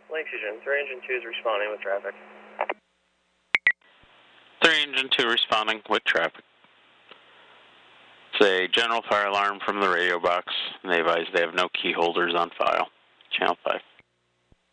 Lake Fusion, 3 Engine 2 is responding with traffic. 3 Engine 2 responding with traffic. It's a general fire alarm from the radio box. They advise they have no key holders on file. Channel 5.